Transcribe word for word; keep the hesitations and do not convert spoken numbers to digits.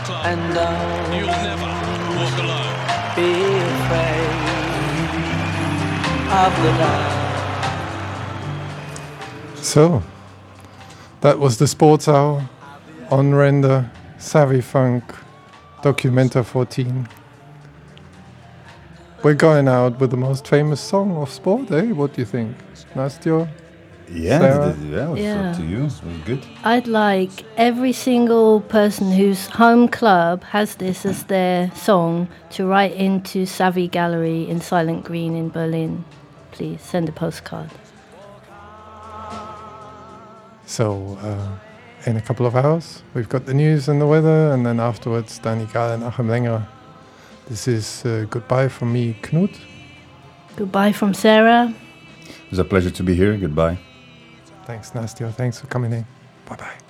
club. And don't You'll never walk alone. be afraid of the dark. So, that was the Sports Hour on Render, Savvy Funk, Documenta fourteen. We're going out with the most famous song of sport, eh? What do you think? Nastya? Yeah, Sarah? th- th- yeah, it was Yeah. up to you. It was good. I'd like every single person whose home club has this as their song to write into Savvy Gallery in Silent Green in Berlin. Please send a postcard. So, uh, in a couple of hours, we've got the news and the weather, and then afterwards, Danny Gall and Achim Lenger. This is uh, goodbye from me, Knut. Goodbye from Sarah. It was a pleasure to be here. Goodbye. Thanks, Nastya. Thanks for coming in. Bye-bye.